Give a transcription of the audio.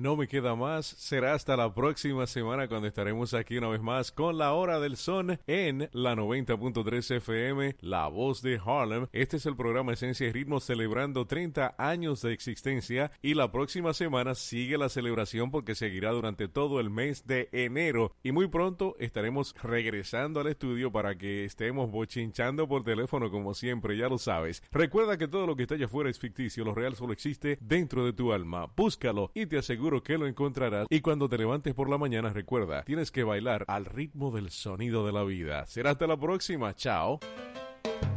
no me queda más. Será hasta la próxima semana cuando estaremos aquí una vez más con La Hora del Son en la 90.3 FM, La Voz de Harlem. Este es el programa Esencia y Ritmo celebrando 30 años de existencia y la próxima semana sigue la celebración porque seguirá durante todo el mes de enero y muy pronto estaremos regresando al estudio para que estemos bochinchando por teléfono como siempre, ya lo sabes. Recuerda que todo lo que está allá afuera es ficticio, lo real solo existe dentro de tu alma. Búscalo y te aseguro que lo encontrarás. Y cuando te levantes por la mañana, recuerda, tienes que bailar al ritmo del sonido de la vida. Será hasta la próxima. Chao.